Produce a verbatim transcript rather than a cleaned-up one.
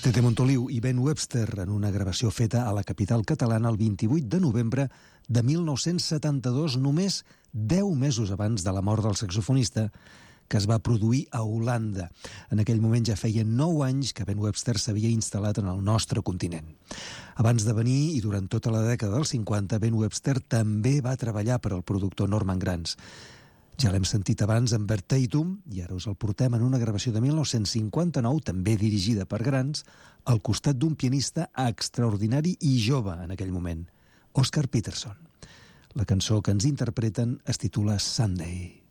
Tete Montoliu i Ben Webster en una gravació feta a la capital catalana el vint-i-vuit de novembre de mil nou-cents setanta-dos, només deu mesos abans de la mort del saxofonista, que es va produir a Holanda. En aquell moment ja feia nou anys que Ben Webster s'havia instal·lat en el nostre continent. Abans de venir i durant tota la dècada dels cinquanta, Ben Webster també va treballar per al productor Norman Granz. Ja l'hem sentit abans amb Bert Tatum i ara us el portem en una gravació de mil nou-cents cinquanta-nou, també dirigida per Granz, al costat d'un pianista extraordinari i jove en aquell moment, Oscar Peterson. La cançó que ens interpreten es titula Sunday.